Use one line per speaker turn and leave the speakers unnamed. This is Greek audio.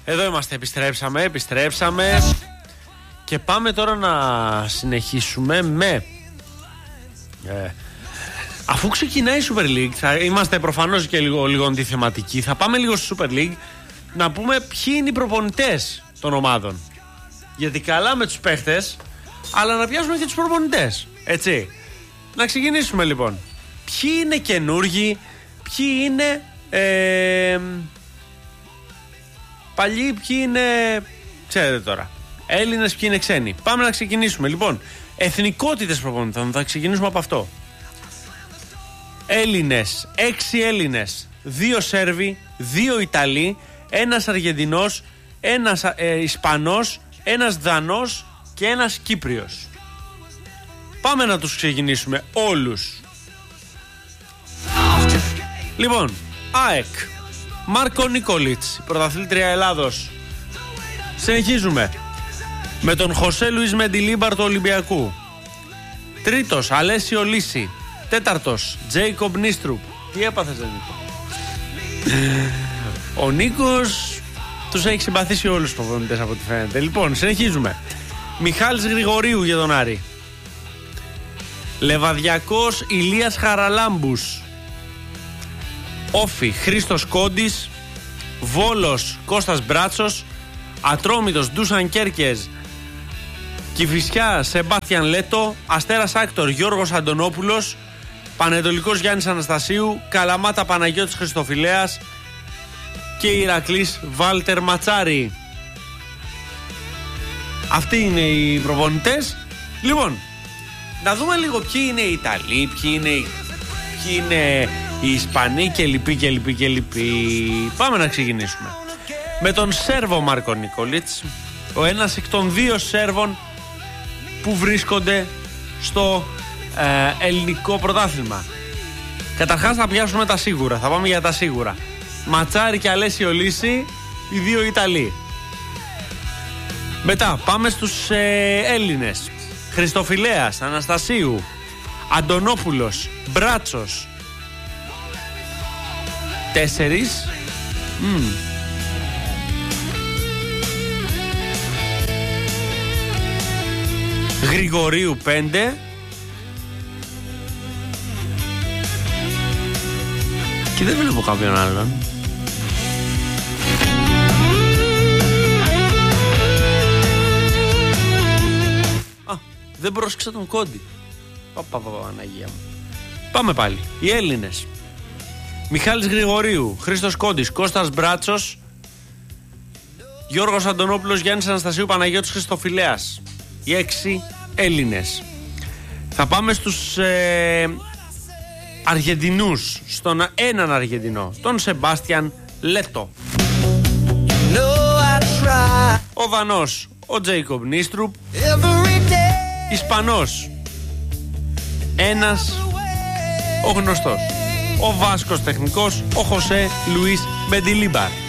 Εδώ είμαστε, επιστρέψαμε. Και πάμε τώρα να συνεχίσουμε με... αφού ξεκινάει η Super League, θα είμαστε προφανώς και λίγο αντιθεματικοί. Θα πάμε λίγο στη Super League να πούμε ποιοι είναι οι προπονητές των ομάδων. Γιατί καλά με τους παίχτες, αλλά να πιάσουμε και τους προπονητές. Έτσι. Να ξεκινήσουμε λοιπόν. Ποιοι είναι καινούργοι, ποιοι είναι παλιοί, ποιοι είναι, ξέρετε τώρα, Έλληνες, ποιοι είναι ξένοι. Πάμε να ξεκινήσουμε λοιπόν. Εθνικότητες προπονητών, θα ξεκινήσουμε από αυτό. Έλληνες, 6 Έλληνες, 2 Σέρβοι, 2 Ιταλοί, 1 Αργεντινός, 1 Ισπανός, 1 Δανός και 1 Κύπριος. Πάμε να τους ξεκινήσουμε όλους. Λοιπόν, ΑΕΚ, Μάρκο Νίκολιτς, πρωταθλήτρια Ελλάδος. Συνεχίζουμε με τον Χωσέ Λουίς Μεντιλίμπαρ του Ολυμπιακού. Τρίτος, Αλέσιο Λύση. Τέταρτος, Τζέικομπ Νίστρουπ. Τι έπαθες, Νίκο? Ο Νίκος τους έχει συμπαθήσει όλους τους προπονητές από ό,τι φαίνεται. Λοιπόν, συνεχίζουμε. Μιχάλης Γρηγορίου για τον Άρη. Λεβαδιακός Ηλίας Χαραλάμπους. Όφι Χρήστος Κόντης. Βόλος Κώστας Μπράτσος. Ατρόμητος Ντούσαν Κέρκεζ. Κηφισιά Σεμπάστιαν Λέτο. Αστέρας Άκτορ Γιώργος Αντωνόπουλος. Πανετολικός Γιάννης Αναστασίου. Καλαμάτα Παναγιώτης Χριστοφιλέας. Και Ηρακλής Βάλτερ Ματσάρη. Αυτοί είναι οι προπονητές. Λοιπόν, να δούμε λίγο ποιοι είναι οι Ιταλοί, ποιοι είναι οι Ισπανοί και λοιποί. Πάμε να ξεκινήσουμε με τον Σέρβο Μάρκο Νίκολιτς, ο ένας εκ των 2 Σέρβων που βρίσκονται στο ελληνικό πρωτάθλημα. Καταρχάς θα πιάσουμε τα σίγουρα, θα πάμε για τα σίγουρα. Ματσάρη και Αλέσιο Λύση, οι 2 Ιταλοί. Μετά πάμε στους Έλληνες. Χριστοφιλέας, Αναστασίου, Αντωνόπουλος, Μπράτσος. 4. Γρηγορίου 5. Και δεν βλέπω κάποιον άλλον. Δεν πρόσεξα τον Κόντι. Παναγία μου. Πάμε πάλι. Οι Έλληνες. Μιχάλης Γρηγορίου, Χρήστος Κόντης, Κώστας Μπράτσος, Γιώργος Αντωνόπουλος, Γιάννης Αναστασίου, Παναγιώτης Χριστοφιλέας. Οι 6 Έλληνες. Θα πάμε στους Αργεντινούς. Στον έναν Αργεντινό, τον Σεμπάστιαν Λέτο. Ο Δανός, ο Τζέικομπ Νίστρουπ. Ισπανός, ένας, ο γνωστός, ο Βάσκος τεχνικός, ο Χωσέ Λουίς Μεντιλίμπαρ.